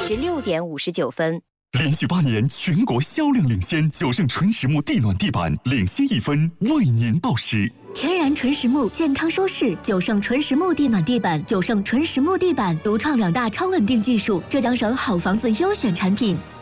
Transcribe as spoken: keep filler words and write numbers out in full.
十六点五十九分。 连续八年全国销量领先，九盛纯实木地暖地板领先一分，为您报时。 天然纯实木，健康舒适。九盛纯实木地暖地板，九盛纯实木地板独创两大超稳定技术，浙江省好房子优选产品。